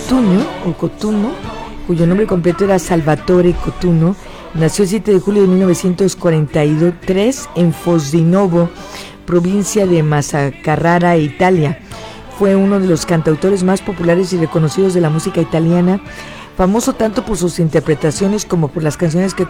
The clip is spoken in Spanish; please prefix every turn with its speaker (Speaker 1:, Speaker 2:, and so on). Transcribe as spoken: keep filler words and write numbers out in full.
Speaker 1: Cotugno, o Cotugno, cuyo nombre completo era Salvatore Cotugno, nació el siete de julio de mil novecientos cuarenta y tres en Fosdinovo, provincia de Massa Carrara, Italia. Fue uno de los cantautores más populares y reconocidos de la música italiana, famoso tanto por sus interpretaciones como por las canciones que